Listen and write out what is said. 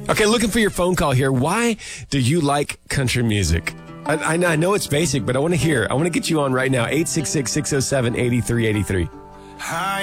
Okay, looking for your phone call here. Why do you like country music? I know it's basic, but I want to hear. I want to get you on right now. 866-607-8383.